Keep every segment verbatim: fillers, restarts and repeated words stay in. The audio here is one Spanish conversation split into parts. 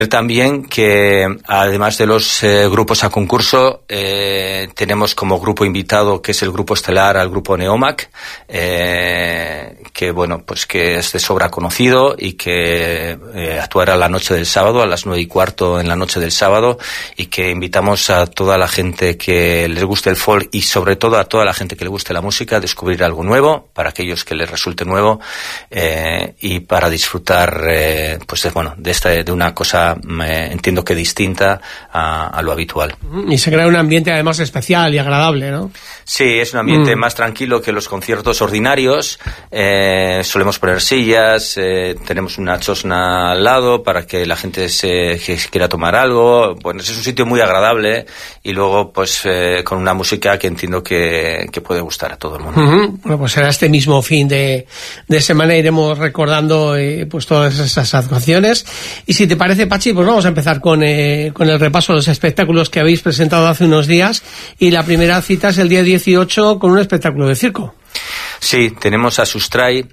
También que además de los eh, grupos a concurso eh, tenemos como grupo invitado, que es el grupo estelar, al grupo Neomac, eh, que bueno, pues que es de sobra conocido y que eh, actuará la noche del sábado a las nueve y cuarto en la noche del sábado, y que invitamos a toda la gente que les guste el folk y sobre todo a toda la gente que le guste la música a descubrir algo nuevo, para aquellos que les resulte nuevo, eh, y para disfrutar eh, pues de, bueno, de esta de una cosa Eh, entiendo que distinta a, a lo habitual. Y se crea un ambiente además especial y agradable, ¿no? Sí, es un ambiente mm. más tranquilo que los conciertos ordinarios. Eh, solemos poner sillas, eh, tenemos una chosna al lado para que la gente se que quiera tomar algo. Bueno, es un sitio muy agradable, y luego pues eh, con una música que entiendo que, que puede gustar a todo el mundo. Uh-huh. Bueno, pues será este mismo fin de, de semana, iremos recordando eh, pues todas esas actuaciones. Y si te parece, Pachi, pues vamos a empezar con, eh, con el repaso de los espectáculos que habéis presentado hace unos días, y la primera cita es el día dieciocho con un espectáculo de circo. Sí, tenemos a Sustray,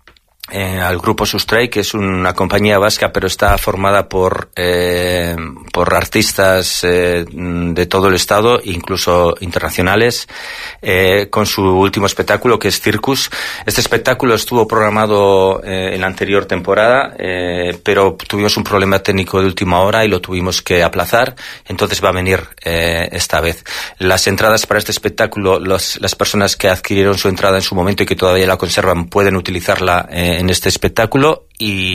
eh, al grupo Sustray, que es una compañía vasca, pero está formada por eh, por artistas eh, de todo el estado, incluso internacionales, eh, con su último espectáculo, que es Circus. Este espectáculo estuvo programado eh, en la anterior temporada, eh, pero tuvimos un problema técnico de última hora y lo tuvimos que aplazar, entonces va a venir eh, esta vez. Las entradas para este espectáculo, los, las personas que adquirieron su entrada en su momento y que todavía la conservan, pueden utilizarla eh, en este espectáculo,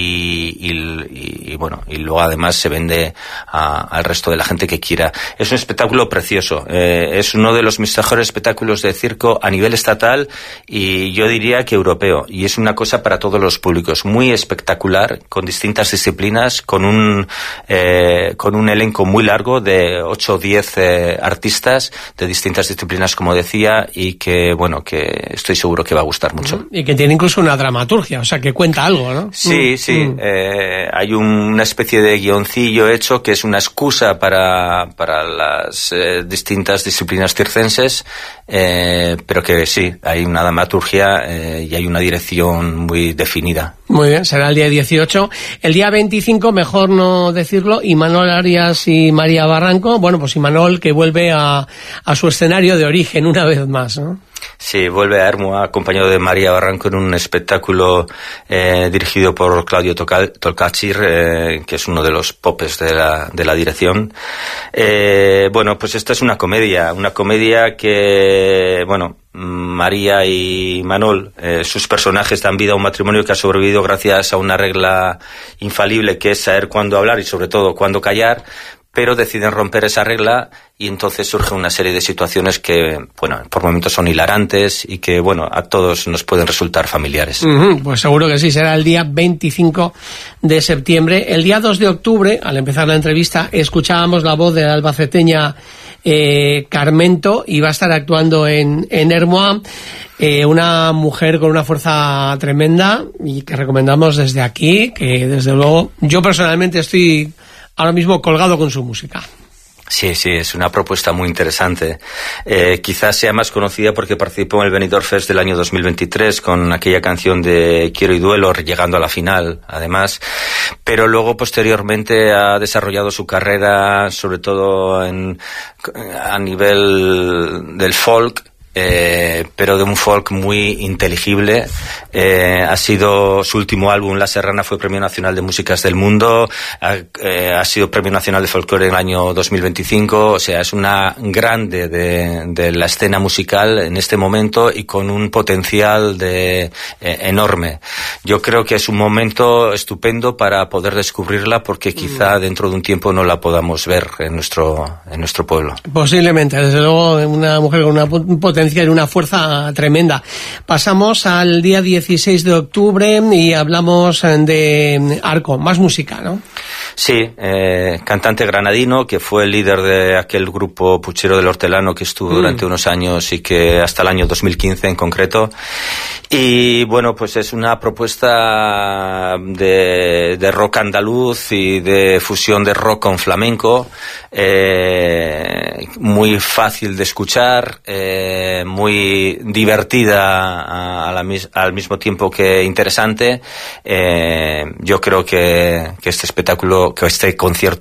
y, y, y bueno, y luego además se vende a, al resto de la gente que quiera. Es un espectáculo precioso, eh, es uno de los mejores espectáculos de circo a nivel estatal, y yo diría que europeo, y es una cosa para todos los públicos, muy espectacular, con distintas disciplinas, con un eh, con un elenco muy largo de ocho o diez eh, artistas de distintas disciplinas, como decía, y que bueno, que estoy seguro que va a gustar mucho. Y que tiene incluso una dramaturgia, o sea, que cuenta algo, ¿no? Sí, sí. Mm. Eh, hay un, una especie de guioncillo hecho que es una excusa para, para las eh, distintas disciplinas circenses, eh, pero que sí, hay una dramaturgia eh, y hay una dirección muy definida. Muy bien, será el día dieciocho. El día veinticinco, mejor no decirlo, Imanol Arias y María Barranco. Bueno, pues Imanol, que vuelve a, a su escenario de origen una vez más, ¿no? Sí, vuelve a Ermua acompañado de María Barranco en un espectáculo eh, dirigido por Claudio Tolcachir, eh, que es uno de los popes de la, de la dirección. Eh, bueno, pues esta es una comedia, una comedia que, bueno, María y Manol, eh, sus personajes dan vida a un matrimonio que ha sobrevivido gracias a una regla infalible, que es saber cuándo hablar y sobre todo cuándo callar, pero deciden romper esa regla, y entonces surge una serie de situaciones que, bueno, por momentos son hilarantes y que, bueno, a todos nos pueden resultar familiares. Uh-huh, pues seguro que sí, será el día veinticinco de septiembre. El día dos de octubre, al empezar la entrevista, escuchábamos la voz de la albaceteña eh, Carmento, y va a estar actuando en, en Ermua, eh, una mujer con una fuerza tremenda, y que recomendamos desde aquí, que desde luego yo personalmente estoy ahora mismo colgado con su música. Sí, sí, es una propuesta muy interesante. Eh, quizás sea más conocida porque participó en el Benidorm Fest del año dos mil veintitrés con aquella canción de Quiero y Duelo, llegando a la final, además. Pero luego, posteriormente, ha desarrollado su carrera, sobre todo en, a nivel del folk, Eh, pero de un folk muy inteligible. Eh, ha sido su último álbum, La Serrana, fue Premio Nacional de Músicas del Mundo, ha, eh, ha sido Premio Nacional de Folclore en el año dos mil veinticinco, o sea, es una grande de, de la escena musical en este momento, y con un potencial de, eh, enorme. Yo creo que es un momento estupendo para poder descubrirla, porque quizá dentro de un tiempo no la podamos ver en nuestro, en nuestro pueblo. Posiblemente, desde luego, una mujer con una potencia y una fuerza tremenda. Pasamos al día dieciséis de octubre y hablamos de Arco, más música, ¿no? Sí, eh, cantante granadino, que fue el líder de aquel grupo Puchero del Hortelano, que estuvo mm. durante unos años, y que hasta el año dos mil quince en concreto. Y bueno, pues es una propuesta de, de rock andaluz y de fusión de rock con flamenco, eh, muy fácil de escuchar, eh, eh, muy divertida a, a la mis, al mismo tiempo que interesante. Eh, yo creo que, que este espectáculo, que este concierto